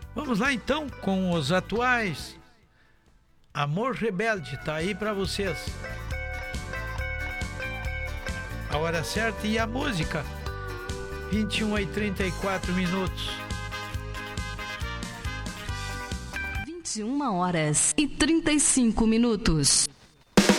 Vamos lá então com os atuais. Amor Rebelde, tá aí pra vocês. A hora certa e a música. 21h34. 21h35.